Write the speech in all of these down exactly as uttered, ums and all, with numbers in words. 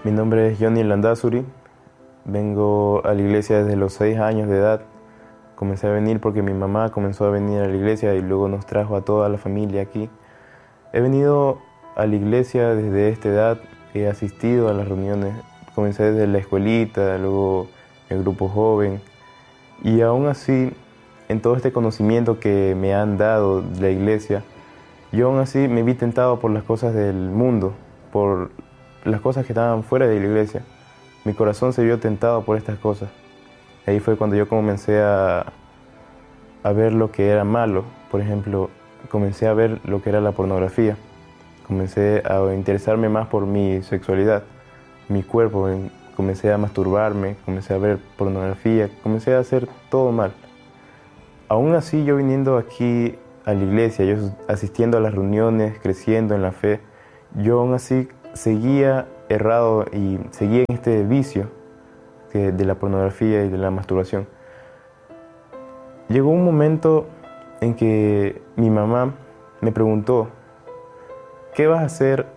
Mi nombre es Johnny Landazuri. Vengo a la iglesia desde los seis años de edad. Comencé a venir porque mi mamá comenzó a venir a la iglesia y luego nos trajo a toda la familia aquí. He venido a la iglesia desde esta edad, he asistido a las reuniones. Comencé desde la escuelita, luego el grupo joven. Y aún así, en todo este conocimiento que me han dado de la iglesia, yo aún así me vi tentado por las cosas del mundo, por las cosas que estaban fuera de la iglesia. Mi corazón se vio tentado por estas cosas. Ahí fue cuando yo comencé a, a ver lo que era malo. Por ejemplo, comencé a ver lo que era la pornografía. Comencé a interesarme más por mi sexualidad, mi cuerpo. Comencé a masturbarme, comencé a ver pornografía, comencé a hacer todo mal. Aún así, yo viniendo aquí a la iglesia, yo asistiendo a las reuniones, creciendo en la fe, yo aún así seguía errado y seguía en este vicio de la pornografía y de la masturbación. Llegó un momento en que mi mamá me preguntó, ¿qué vas a hacer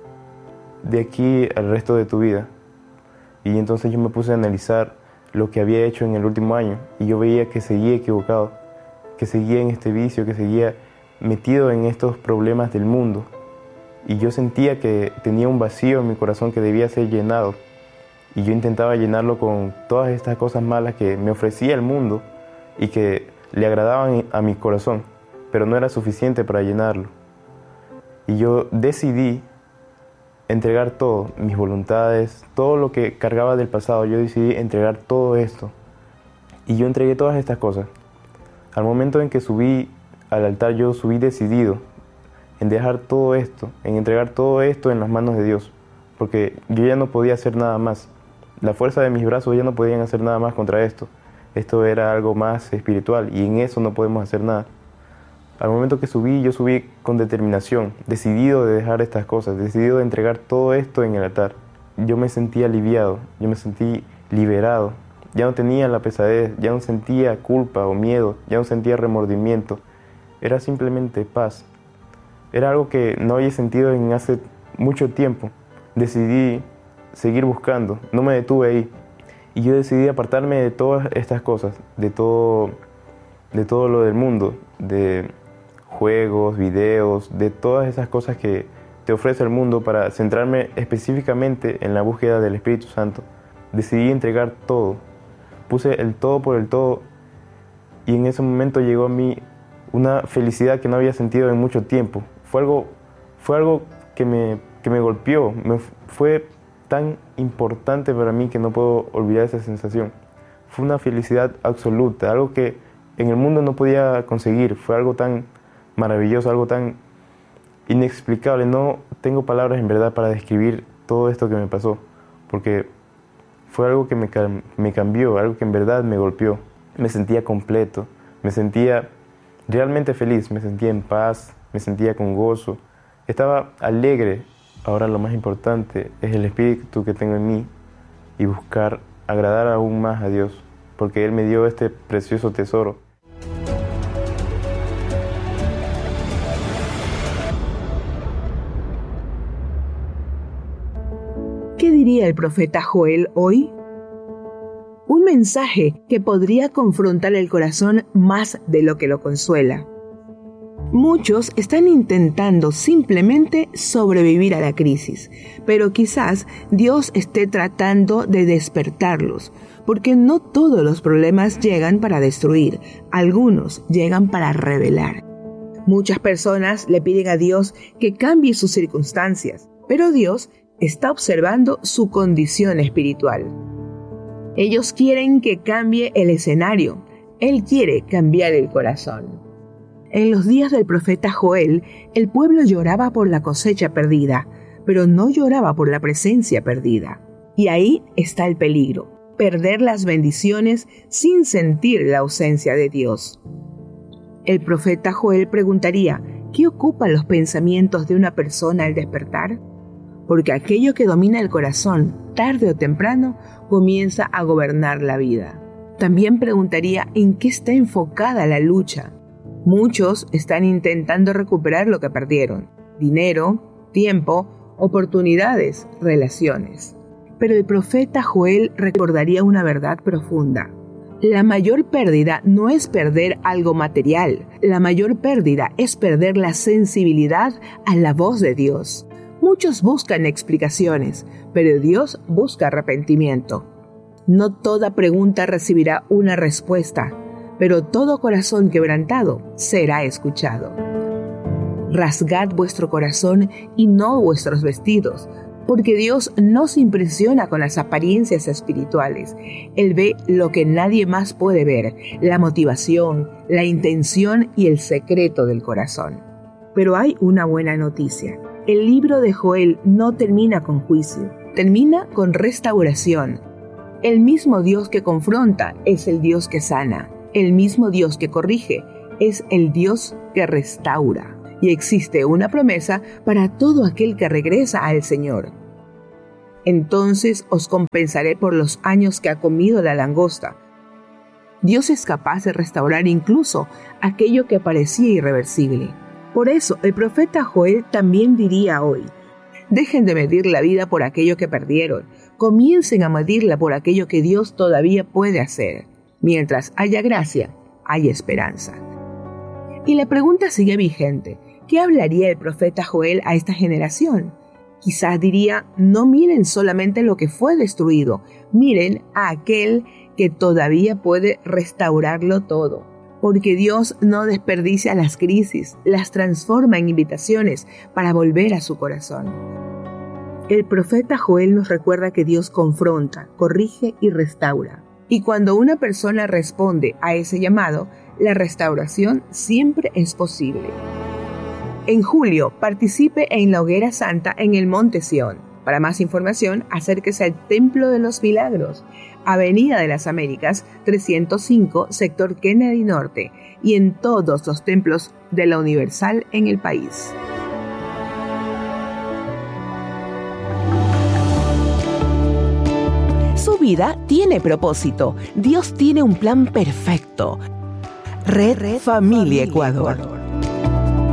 de aquí al resto de tu vida? Y entonces yo me puse a analizar lo que había hecho en el último año y yo veía que seguía equivocado, que seguía en este vicio, que seguía metido en estos problemas del mundo. Y yo sentía que tenía un vacío en mi corazón que debía ser llenado. Y yo intentaba llenarlo con todas estas cosas malas que me ofrecía el mundo y que le agradaban a mi corazón, pero no era suficiente para llenarlo. Y yo decidí entregar todo, mis voluntades, todo lo que cargaba del pasado. Yo decidí entregar todo esto. Y yo entregué todas estas cosas. Al momento en que subí al altar, yo subí decidido en dejar todo esto, en entregar todo esto en las manos de Dios, porque yo ya no podía hacer nada más. La fuerza de mis brazos ya no podían hacer nada más contra esto. Esto era algo más espiritual y en eso no podemos hacer nada. Al momento que subí, yo subí con determinación, decidido de dejar estas cosas, decidido de entregar todo esto en el altar. Yo me sentí aliviado, yo me sentí liberado. Ya no tenía la pesadez, ya no sentía culpa o miedo, ya no sentía remordimiento. Era simplemente paz. Era algo que no había sentido en hace mucho tiempo. Decidí seguir buscando, no me detuve ahí. Y yo decidí apartarme de todas estas cosas, de todo, de todo lo del mundo, de juegos, videos, de todas esas cosas que te ofrece el mundo para centrarme específicamente en la búsqueda del Espíritu Santo. Decidí entregar todo. Puse el todo por el todo y en ese momento llegó a mí una felicidad que no había sentido en mucho tiempo. Fue algo, fue algo que me, que me golpeó, me, fue tan importante para mí que no puedo olvidar esa sensación. Fue una felicidad absoluta, algo que en el mundo no podía conseguir. Fue algo tan maravilloso, algo tan inexplicable. No tengo palabras en verdad para describir todo esto que me pasó, porque fue algo que me, me cambió, algo que en verdad me golpeó. Me sentía completo, me sentía realmente feliz, me sentía en paz, me sentía con gozo. Estaba alegre. Ahora lo más importante es el espíritu que tengo en mí y buscar agradar aún más a Dios, porque Él me dio este precioso tesoro. ¿Qué diría el profeta Joel hoy? Un mensaje que podría confrontar el corazón más de lo que lo consuela. Muchos están intentando simplemente sobrevivir a la crisis, pero quizás Dios esté tratando de despertarlos, porque no todos los problemas llegan para destruir, algunos llegan para revelar. Muchas personas le piden a Dios que cambie sus circunstancias, pero Dios está observando su condición espiritual. Ellos quieren que cambie el escenario, Él quiere cambiar el corazón. En los días del profeta Joel, el pueblo lloraba por la cosecha perdida, pero no lloraba por la presencia perdida. Y ahí está el peligro, perder las bendiciones sin sentir la ausencia de Dios. El profeta Joel preguntaría, ¿qué ocupa los pensamientos de una persona al despertar? Porque aquello que domina el corazón, tarde o temprano, comienza a gobernar la vida. También preguntaría, ¿en qué está enfocada la lucha? Muchos están intentando recuperar lo que perdieron: dinero, tiempo, oportunidades, relaciones. Pero el profeta Joel recordaría una verdad profunda. La mayor pérdida no es perder algo material, la mayor pérdida es perder la sensibilidad a la voz de Dios. Muchos buscan explicaciones, pero Dios busca arrepentimiento. No toda pregunta recibirá una respuesta, pero todo corazón quebrantado será escuchado. Rasgad vuestro corazón y no vuestros vestidos, porque Dios no se impresiona con las apariencias espirituales. Él ve lo que nadie más puede ver, la motivación, la intención y el secreto del corazón. Pero hay una buena noticia. El libro de Joel no termina con juicio, termina con restauración. El mismo Dios que confronta es el Dios que sana. El mismo Dios que corrige es el Dios que restaura. Y existe una promesa para todo aquel que regresa al Señor. Entonces os compensaré por los años que ha comido la langosta. Dios es capaz de restaurar incluso aquello que parecía irreversible. Por eso el profeta Joel también diría hoy: dejen de medir la vida por aquello que perdieron, comiencen a medirla por aquello que Dios todavía puede hacer. Mientras haya gracia, hay esperanza. Y la pregunta sigue vigente: ¿qué hablaría el profeta Joel a esta generación? Quizás diría: no miren solamente lo que fue destruido, miren a aquel que todavía puede restaurarlo todo. Porque Dios no desperdicia las crisis, las transforma en invitaciones para volver a su corazón. El profeta Joel nos recuerda que Dios confronta, corrige y restaura. Y cuando una persona responde a ese llamado, la restauración siempre es posible. En julio, participe en la Hoguera Santa en el Monte Sión. Para más información, acérquese al Templo de los Milagros, Avenida de las Américas, trescientos cinco, sector Kennedy Norte, y en todos los templos de la Universal en el país. Su vida tiene propósito. Dios tiene un plan perfecto. Red, Red Familia Ecuador. Ecuador.